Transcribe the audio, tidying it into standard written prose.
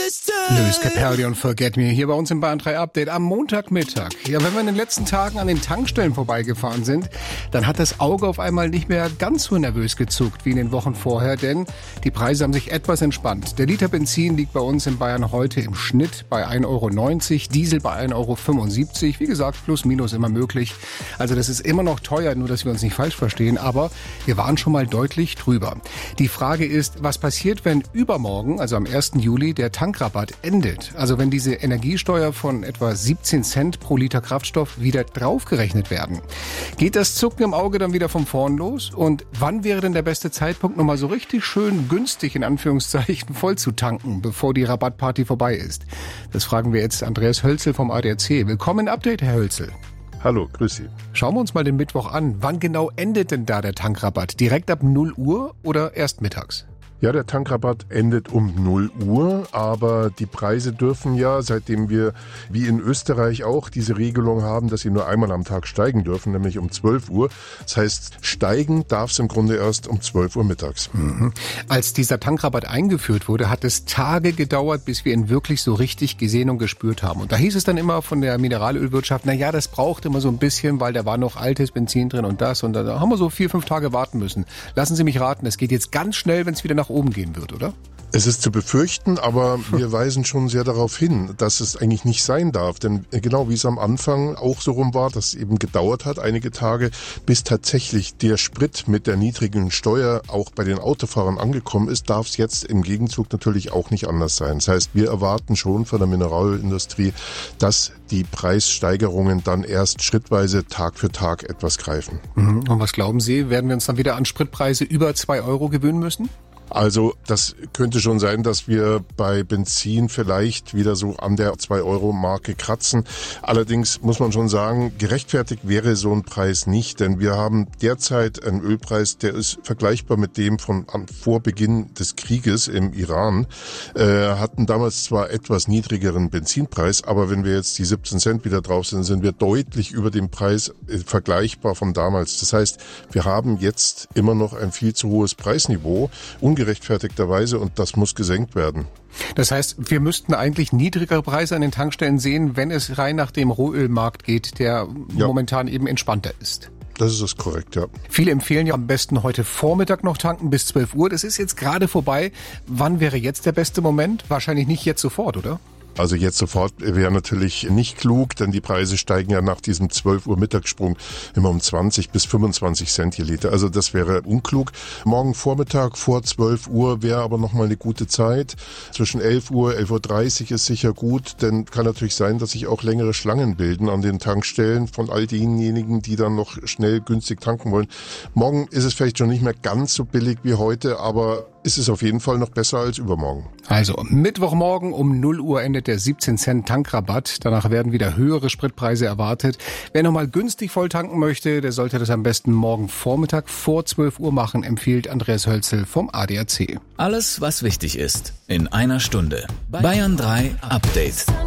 Lewis Capaldi und Forget Me hier bei uns im Bayern 3 Update am Montagmittag. Ja, wenn wir in den letzten Tagen an den Tankstellen vorbeigefahren sind, dann hat das Auge auf einmal nicht mehr ganz so nervös gezuckt wie in den Wochen vorher, denn die Preise haben sich etwas entspannt. Der Liter Benzin liegt bei uns in Bayern heute im Schnitt bei 1,90 Euro, Diesel bei 1,75 Euro. Wie gesagt, plus minus immer möglich. Also das ist immer noch teuer, nur dass wir uns nicht falsch verstehen, aber wir waren schon mal deutlich drüber. Die Frage ist, was passiert, wenn übermorgen, also am 1. Juli, der Tankrabatt endet? Also wenn diese Energiesteuer von etwa 17 Cent pro Liter Kraftstoff wieder draufgerechnet werden. Geht das Zucken im Auge dann wieder von vorn los? Und wann wäre denn der beste Zeitpunkt, nochmal so richtig schön günstig, in Anführungszeichen, voll zu tanken, bevor die Rabattparty vorbei ist? Das fragen wir jetzt Andreas Hölzel vom ADAC. Willkommen im Update, Herr Hölzel. Hallo, grüß Sie. Schauen wir uns mal den Mittwoch an. Wann genau endet denn da der Tankrabatt? Direkt ab 0 Uhr oder erst mittags? Ja, der Tankrabatt endet um 0 Uhr, aber die Preise dürfen ja, seitdem wir wie in Österreich auch diese Regelung haben, dass sie nur einmal am Tag steigen dürfen, nämlich um 12 Uhr. Das heißt, steigen darf es im Grunde erst um 12 Uhr mittags. Mhm. Als dieser Tankrabatt eingeführt wurde, hat es Tage gedauert, bis wir ihn wirklich so richtig gesehen und gespürt haben. Und da hieß es dann immer von der Mineralölwirtschaft, das braucht immer so ein bisschen, weil da war noch altes Benzin drin und das. Und da haben wir so 4-5 Tage warten müssen. Lassen Sie mich raten, es geht jetzt ganz schnell, wenn es wieder nach oben gehen wird, oder? Es ist zu befürchten, aber wir weisen schon sehr darauf hin, dass es eigentlich nicht sein darf. Denn genau wie es am Anfang auch so rum war, dass es eben gedauert hat, einige Tage, bis tatsächlich der Sprit mit der niedrigen Steuer auch bei den Autofahrern angekommen ist, darf es jetzt im Gegenzug natürlich auch nicht anders sein. Das heißt, wir erwarten schon von der Mineralölindustrie, dass die Preissteigerungen dann erst schrittweise Tag für Tag etwas greifen. Und was glauben Sie, werden wir uns dann wieder an Spritpreise über 2 Euro gewöhnen müssen? Also das könnte schon sein, dass wir bei Benzin vielleicht wieder so an der 2-Euro-Marke kratzen. Allerdings muss man schon sagen, gerechtfertigt wäre so ein Preis nicht, denn wir haben derzeit einen Ölpreis, der ist vergleichbar mit dem von vor Beginn des Krieges im Iran. Hatten damals zwar etwas niedrigeren Benzinpreis, aber wenn wir jetzt die 17 Cent wieder drauf sind, sind wir deutlich über dem Preis vergleichbar von damals. Das heißt, wir haben jetzt immer noch ein viel zu hohes Preisniveau, ungerechtfertigterweise, und das muss gesenkt werden. Das heißt, wir müssten eigentlich niedrigere Preise an den Tankstellen sehen, wenn es rein nach dem Rohölmarkt geht, der momentan eben entspannter ist. Das ist korrekt, ja. Viele empfehlen ja am besten heute Vormittag noch tanken bis 12 Uhr. Das ist jetzt gerade vorbei. Wann wäre jetzt der beste Moment? Wahrscheinlich nicht jetzt sofort, oder? Also jetzt sofort wäre natürlich nicht klug, denn die Preise steigen ja nach diesem 12 Uhr Mittagssprung immer um 20 bis 25 Cent je Liter. Also das wäre unklug. Morgen Vormittag vor 12 Uhr wäre aber nochmal eine gute Zeit. Zwischen 11 Uhr, 11.30 Uhr ist sicher gut, denn kann natürlich sein, dass sich auch längere Schlangen bilden an den Tankstellen von all denjenigen, die dann noch schnell günstig tanken wollen. Morgen ist es vielleicht schon nicht mehr ganz so billig wie heute, aber ist es auf jeden Fall noch besser als übermorgen. Also Mittwochmorgen um 0 Uhr endet der 17 Cent Tankrabatt. Danach werden wieder höhere Spritpreise erwartet. Wer nochmal günstig voll tanken möchte, der sollte das am besten morgen Vormittag vor 12 Uhr machen, empfiehlt Andreas Hölzel vom ADAC. Alles, was wichtig ist, in einer Stunde. Bayern 3 Update.